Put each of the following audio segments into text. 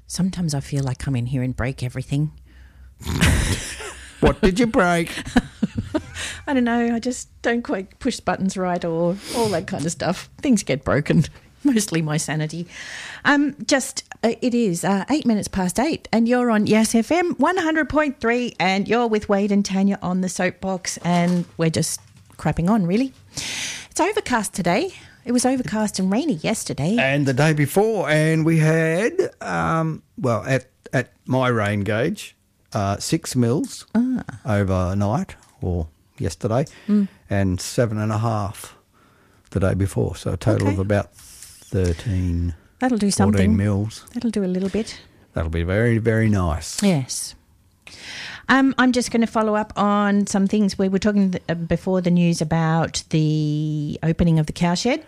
Sometimes I feel like I come in here and break everything. What did you break? I don't know. I just don't quite push buttons right or all that kind of stuff. Things get broken. Mostly my sanity. It is 8 minutes past 8 and you're on Yes FM 100.3 and you're with Wade and Tanya on the Soapbox and we're just crapping on, really. It's overcast today. It was overcast and rainy yesterday. And the day before, and we had, at my rain gauge, 6 mils overnight or yesterday and 7.5 the day before. So a total of about 13, that'll do 14 something. mils. That'll do a little bit. That'll be very, very nice. Yes. I'm just going to follow up on some things. We were talking before the news about the opening of the cowshed.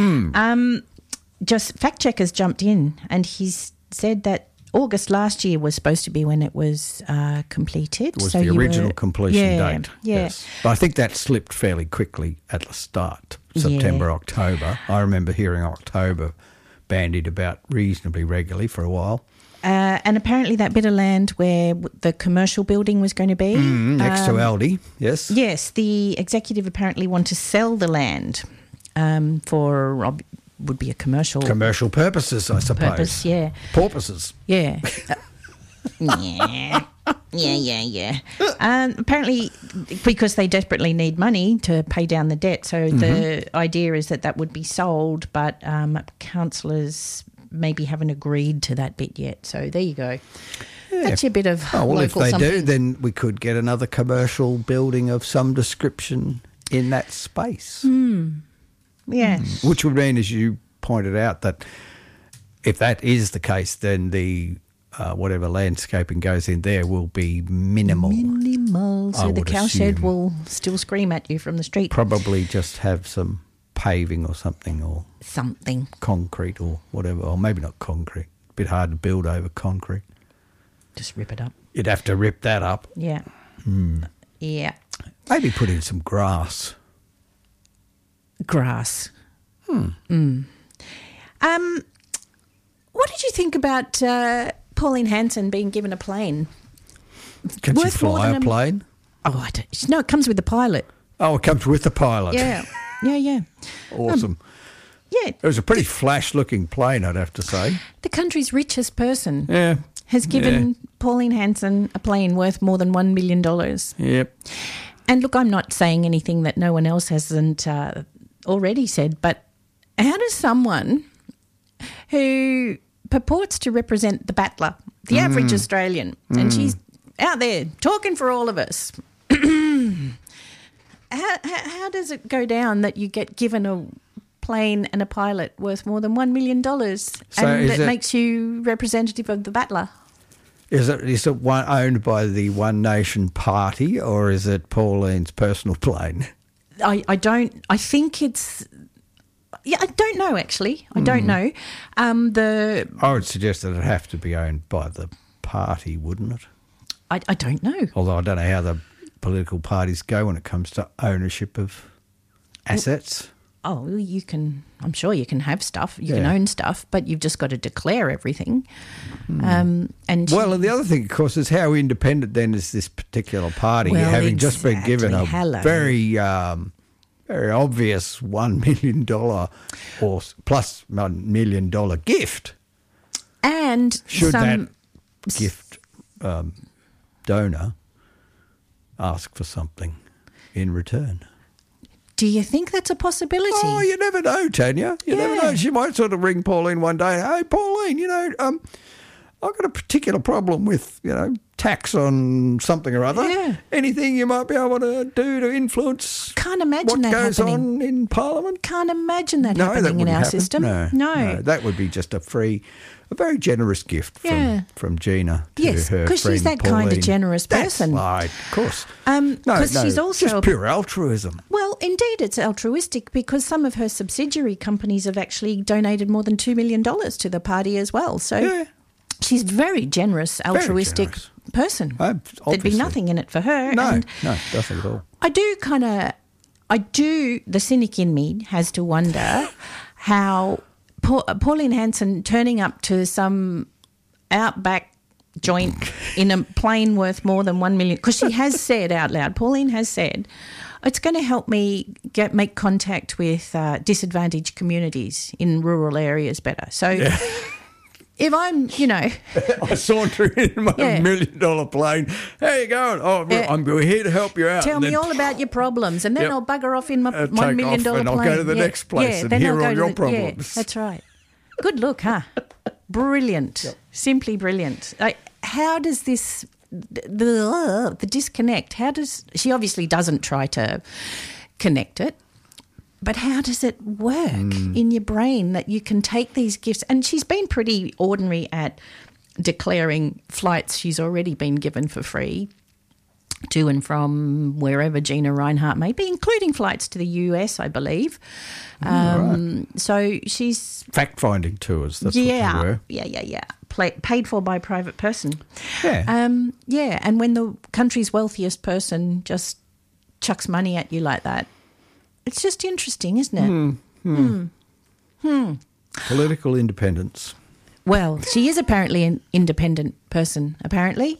Just fact checkers jumped in and he's said that August last year was supposed to be when it was completed. It was the original completion date. Yeah. Yes. But I think that slipped fairly quickly at the start, September, October. I remember hearing October bandied about reasonably regularly for a while. And apparently that bit of land where the commercial building was going to be. Next to Aldi, yes. Yes, the executive apparently want to sell the land for would be a commercial purposes, I suppose. Purpose, yeah. Porpoises. Yeah. Yeah. Apparently, because they desperately need money to pay down the debt, so the idea is that would be sold, but councillors maybe haven't agreed to that bit yet. So there you go. Yeah. That's your bit of local if they something. do, then we could get another commercial building of some description in that space. Yes. Which would mean, as you pointed out, that if that is the case, then the whatever landscaping goes in there will be minimal. So the cowshed will still scream at you from the street. Probably just have some paving or something, or concrete or whatever, or maybe not concrete. A bit hard to build over concrete. Just rip it up. You'd have to rip that up. Yeah. Yeah. Maybe put in some grass. What did you think about Pauline Hanson being given a plane? Can she fly a plane? Oh, I don't. No, it comes with the pilot. Oh, it comes with the pilot. Yeah. Awesome. It was a pretty flash-looking plane, I'd have to say. The country's richest person has given Pauline Hanson a plane worth more than $1 million. Yep. And look, I'm not saying anything that no one else hasn't already said, but how does someone who purports to represent the battler, the average Australian, and she's out there talking for all of us, how does it go down that you get given a plane and a pilot worth more than $1 million and it makes you representative of the battler? Is it owned by the One Nation Party, or is it Pauline's personal plane? I think it's... Yeah, I don't know, actually. I don't know. I would suggest that it'd have to be owned by the party, wouldn't it? I don't know. Although I don't know how the political parties go when it comes to ownership of assets. Oh, you can... I'm sure you can have stuff. You can own stuff, but you've just got to declare everything. And And should that gift donor ask for something in return? Do you think that's a possibility? Oh, you never know, Tanya. You never know. She might sort of ring Pauline one day. Hey, Pauline, I've got a particular problem with, tax on something or other. Yeah. Anything you might be able to do to influence Can't imagine what that goes happening. on in Parliament? Can't imagine that happening in our system. No, that would be just a very generous gift from Gina to her friend because she's that Pauline. kind of generous person. That's right, of course. Because she's also just pure altruism. Well, indeed, it's altruistic because some of her subsidiary companies have actually donated more than $2 million to the party as well. So she's a very generous, altruistic person. There'd be nothing in it for her. No, nothing at all. The cynic in me has to wonder how Pauline Hanson turning up to some outback joint in a plane worth more than 1 million, because she has said out loud, Pauline has said, it's going to help me make contact with disadvantaged communities in rural areas better. So if I'm, I saunter in my $1 million plane. How you going? Oh, we're here to help you out. Tell me all about your problems, and then I'll bugger off in my $1 million plane. And I'll go to the next place and hear all your problems. That's right. Good look, huh? Brilliant. Yep. Simply brilliant. How does this, the disconnect, she obviously doesn't try to connect it, but how does it work in your brain that you can take these gifts? And she's been pretty ordinary at declaring flights she's already been given for free to and from wherever Gina Rinehart may be, including flights to the US, I believe. Right. So she's... Fact-finding tours, that's what they were. Yeah. Paid for by a private person. Yeah. And when the country's wealthiest person just chucks money at you like that, it's just interesting, isn't it? Political independence. Well, she is apparently an independent person, apparently.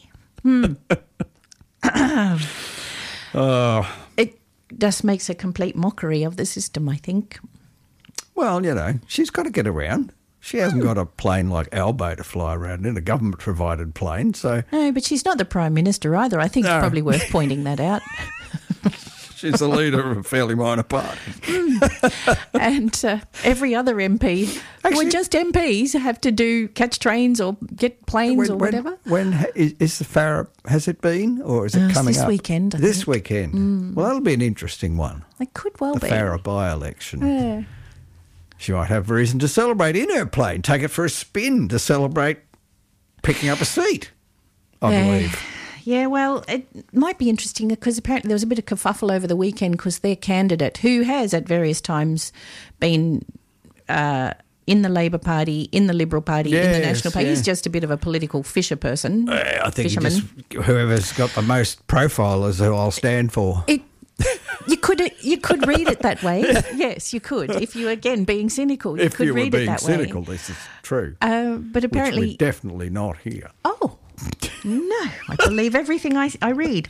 It just makes a complete mockery of the system, I think. Well, she's got to get around. She hasn't got a plane like Albo to fly around in, a government-provided plane. So no, but she's not the Prime Minister either. I think it's probably worth pointing that out. She's the leader of a fairly minor party. And every other MP, actually, just MPs, have to catch trains or get planes or whatever. When is the Farah, has it been, or is it coming this up? Weekend, I this think. weekend. Well, that'll be an interesting one. It could well be. The Farah by-election. She might have reason to celebrate in her plane, take it for a spin to celebrate picking up a seat, I believe. Yeah, well, it might be interesting because apparently there was a bit of kerfuffle over the weekend because their candidate, who has at various times been in the Labor Party, in the Liberal Party, in the National Party, he's just a bit of a political fisher person. I think whoever's got the most profile is who I'll stand for. You could read it that way. Yes, you could. If you, again, being cynical, you could read it that way. If you were being cynical, this is true. But apparently... Which we're definitely not here. Oh, no. I believe everything I read.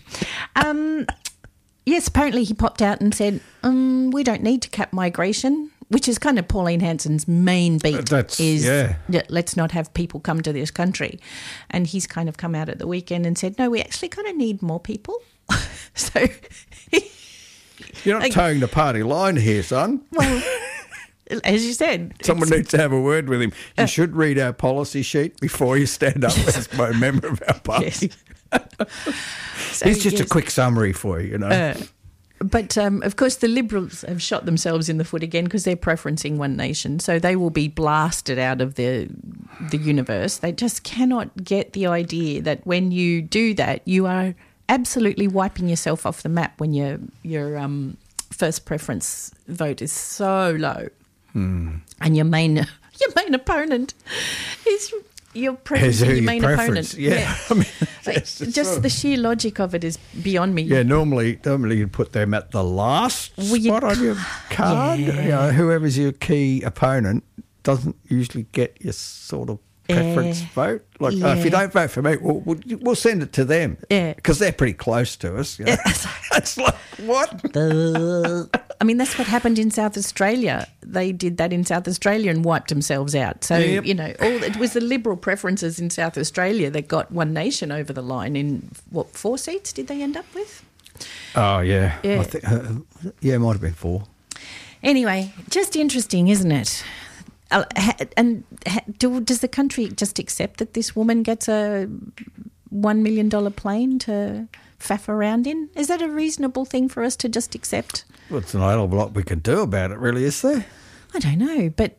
Yes, apparently he popped out and said, we don't need to cap migration, which is kind of Pauline Hanson's main beat. Let's not have people come to this country. And he's kind of come out at the weekend and said, no, we actually kind of need more people. So... You're not towing the party line here, son. Well, as you said. Someone needs to have a word with him. You should read our policy sheet before you stand up as a member of our party. So, it's just a quick summary for you, But, of course, the Liberals have shot themselves in the foot again because they're preferencing One Nation. So they will be blasted out of the universe. They just cannot get the idea that when you do that, you are absolutely wiping yourself off the map when your first preference vote is so low, and your main opponent is your main opponent. Yeah. I mean, just the sheer logic of it is beyond me. Yeah, normally you'd put them at the last spot on your card. Yeah. Whoever's your key opponent doesn't usually get your sort of preference vote. Like, if you don't vote for me, we'll send it to them. Yeah. Because they're pretty close to us. It's like, what? I mean, that's what happened in South Australia. They did that in South Australia and wiped themselves out. So, it was the Liberal preferences in South Australia that got One Nation over the line in, 4 seats did they end up with? Oh, yeah. I think, it might have been 4. Anyway, just interesting, isn't it? And does the country just accept that this woman gets a $1 million plane to faff around in? Is that a reasonable thing for us to just accept? Well, it's an awful lot we can do about it, really, is there? I don't know, but...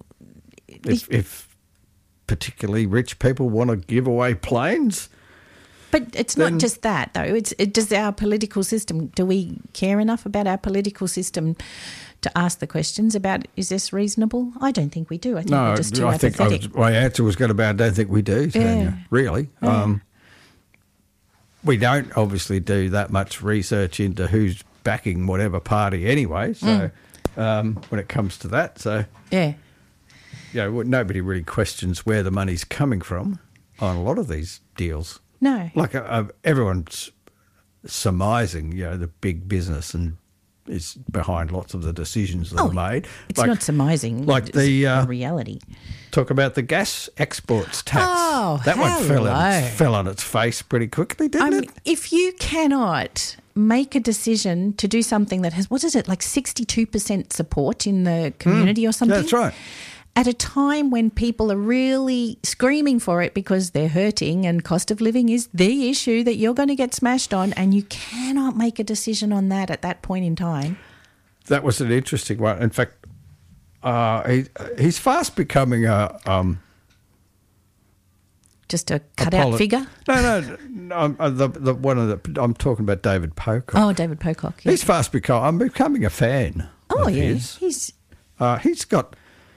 If particularly rich people want to give away planes... But it's not just that, though. Does our political system... Do we care enough about our political system to ask the questions about, is this reasonable? I don't think we do. I think we're just too apathetic. My answer was going to be, I don't think we do, Tanya, really. Yeah. We don't obviously do that much research into who's backing whatever party anyway, so when it comes to that. So, nobody really questions where the money's coming from. on a lot of these deals. No. Like everyone's surmising, the big business and is behind lots of the decisions that are made. It's not surmising. Like it's the reality. Talk about the gas exports tax. Oh, that one hello. fell on its face pretty quickly, didn't it? If you cannot make a decision to do something that has, what is it, like 62% support in the community or something? That's right. At a time when people are really screaming for it because they're hurting and cost of living is the issue that you're going to get smashed on, and you cannot make a decision on that at that point in time. That was an interesting one. In fact, he's fast becoming just a cutout figure? No. The one of the I'm talking about David Pocock. Oh, David Pocock. Yeah. He's fast I'm becoming a fan. Oh, of yeah. His. He's got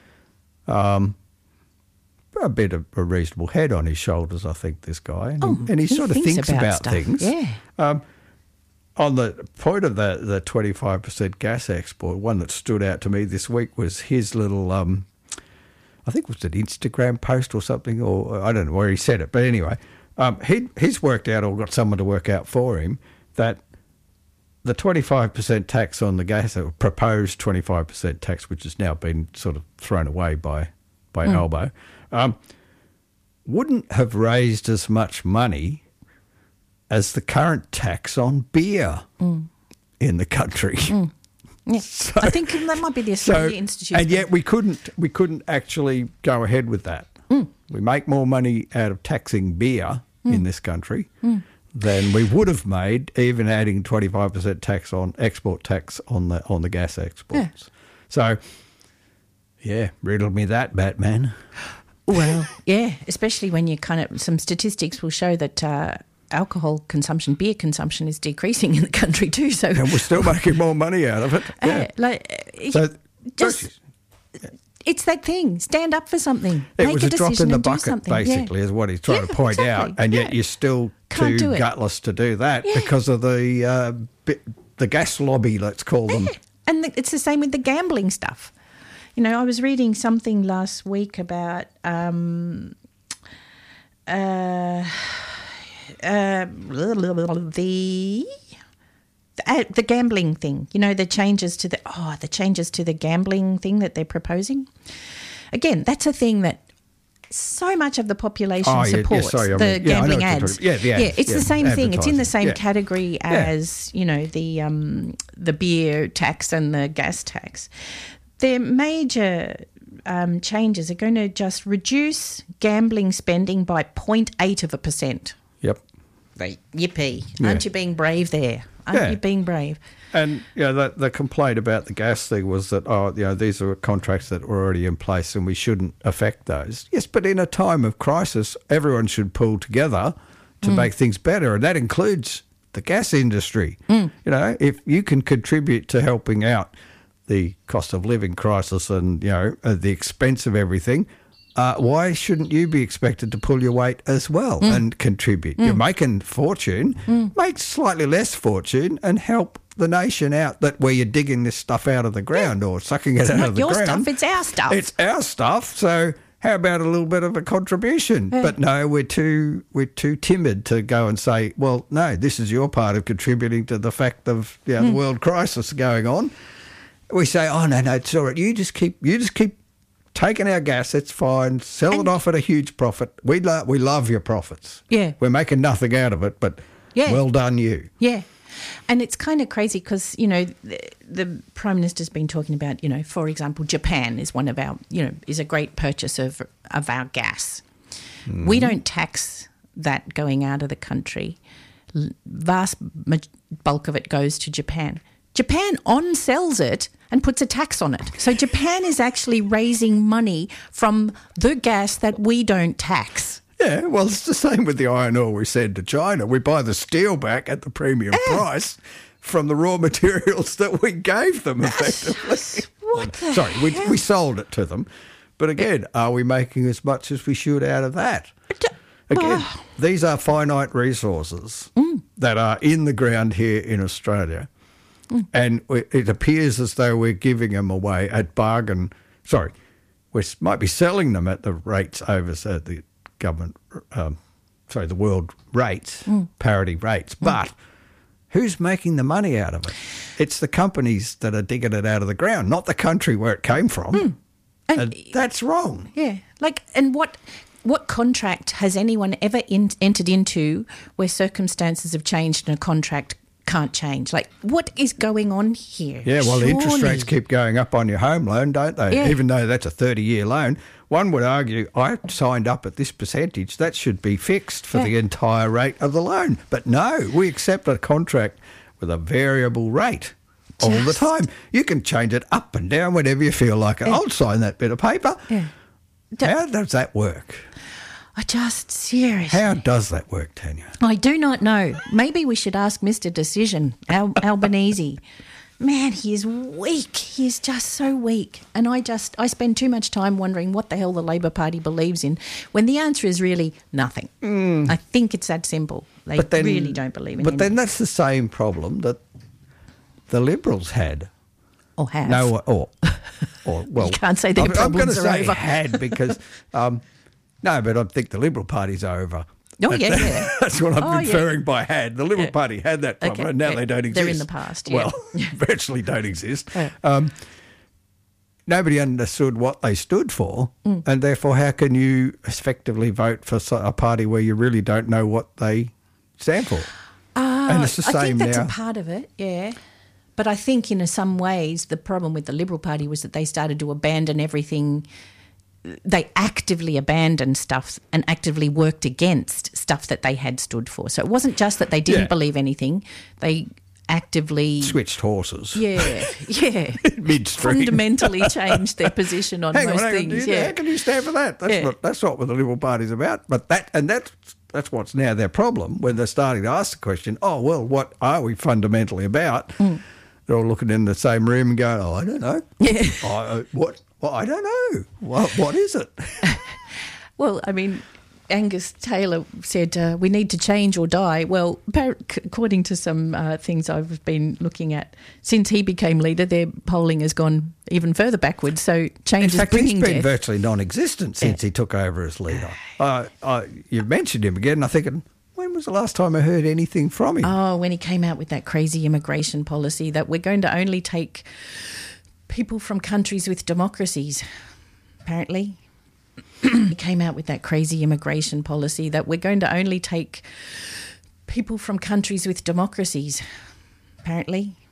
a bit of a reasonable head on his shoulders, I think, this guy. And he sort of thinks about stuff. things. Yeah. On the point of the 25% gas export, one that stood out to me this week was his little, I think it was an Instagram post or something, or I don't know where he said it. But anyway, he's worked out, or got someone to work out for him, that the 25% tax on the gas, or proposed 25% tax, which has now been sort of thrown away by Albo, wouldn't have raised as much money as the current tax on beer in the country. Yeah. So, I think that might be the Australia Institute. And yet we couldn't actually go ahead with that. We make more money out of taxing beer in this country than we would have made even adding 25% tax on export tax on the gas exports. So, riddle me that, Batman. Well, yeah, especially when you some statistics will show that alcohol consumption, beer consumption is decreasing in the country too. So, and we're still making more money out of it. It's that thing. Stand up for something. It Make was a drop decision in the and do bucket, something. basically, is what he's trying to point out. And yet you're still Can't too do it. gutless to do that because of the gas lobby, let's call them. And it's the same with the gambling stuff. I was reading something last week about the gambling thing. The changes to the gambling thing that they're proposing. Again, that's a thing that so much of the population supports. The gambling ads. The ads. It's the same thing. It's in the same advertising. category as the beer tax and the gas tax. Their major changes are going to just reduce gambling spending by 0.8%. Yep. Yippee. Aren't you being brave there? Aren't you being brave? And the complaint about the gas thing was that, these are contracts that were already in place and we shouldn't affect those. Yes, but in a time of crisis, everyone should pull together to make things better, and that includes the gas industry. If you can contribute to helping out the cost of living crisis and, the expense of everything, why shouldn't you be expected to pull your weight as well and contribute? You're making fortune, make slightly less fortune and help the nation out where you're digging this stuff out of the ground or sucking it out of the ground. It's not your stuff, it's our stuff. It's our stuff, so how about a little bit of a contribution? But no, we're too timid to go and say, well, no, this is your part of contributing to the fact of the world crisis going on. We say, oh, no, it's all right. You just keep taking our gas. It's fine. Sell it off at a huge profit. We love your profits. Yeah. We're making nothing out of it, but well done you. Yeah. And it's kind of crazy because, the Prime Minister's been talking about, for example, Japan is one of our, is a great purchaser of our gas. We don't tax that going out of the country. Vast bulk of it goes to Japan. Japan on-sells it and puts a tax on it. So Japan is actually raising money from the gas that we don't tax. Yeah, well, it's the same with the iron ore we send to China. We buy the steel back at the premium price from the raw materials that we gave them, effectively. What the Sorry, hell? we sold it to them. But again, are we making as much as we should out of that? Again, these are finite resources that are in the ground here in Australia. And it appears as though we're giving them away at bargain. Sorry, we might be selling them at the rates over the government, the world rates, parity rates. But who's making the money out of it? It's the companies that are digging it out of the ground, not the country where it came from. And that's wrong. Yeah. And what contract has anyone ever entered into where circumstances have changed and a contract can't change? What is going on here? Yeah, well, Surely. the interest rates keep going up on your home loan, don't they? Yeah. Even though that's a 30-year loan. One would argue, I signed up at this percentage, that should be fixed for the entire rate of the loan. But no, we accept a contract with a variable rate all the time. You can change it up and down whenever you feel like it. Yeah. I'll sign that bit of paper. Yeah. How does that work? Seriously. How does that work, Tanya? I do not know. Maybe we should ask Mr. Decision, Albanese. Man, he is weak. He is just so weak. And I spend too much time wondering what the hell the Labor Party believes in when the answer is really nothing. I think it's that simple. They really don't believe in him. But then that's the same problem that the Liberals had. Or have. No, or well, You can't say their I'm going to problems are say over. had because no, but I think the Liberal Party's over. Oh, yeah. That's what I'm Oh, inferring by had. The Liberal Party had that problem, Okay, and now yeah. they don't exist. They're in the past, yeah. Well, virtually don't exist. Yeah. Nobody understood what they stood for, and therefore how can you effectively vote for a party where you really don't know what they stand for? And it's the same I think that's now. a part of it, yeah. But I think in some ways the problem with the Liberal Party was that they started to abandon everything. They actively abandoned stuff and actively worked against stuff that they had stood for. So it wasn't just that they didn't believe anything. They actively... Switched horses. Yeah. Midstream. Fundamentally changed their position on most things. How can you stand for that? That's not what the Liberal Party's about. But that's what's now their problem when they're starting to ask the question, oh, well, what are we fundamentally about? They're all looking in the same room and going, oh, I don't know. Yeah. What? Well, I don't know. What is it? Well, I mean, Angus Taylor said we need to change or die. Well, according to some things I've been looking at, since he became leader, their polling has gone even further backwards. So change In fact, is bringing he's been death. virtually non-existent since he took over as leader. You've mentioned him again, and I'm thinking, when was the last time I heard anything from him? Oh, when he came out with that crazy immigration policy that we're going to only take people from countries with democracies, apparently. He came out with that crazy immigration policy that we're going to only take people from countries with democracies, apparently.